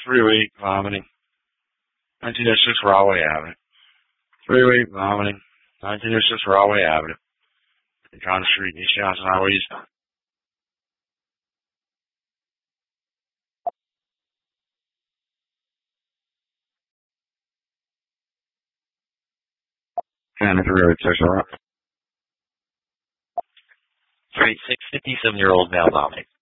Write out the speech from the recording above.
3-week vomiting. 1906 Rahway Avenue. 3-week vomiting. 1906 Rahway Avenue. John Street, East Johnson Highway East. And if you're really pissed off. 36, 57-year-old male vomiting.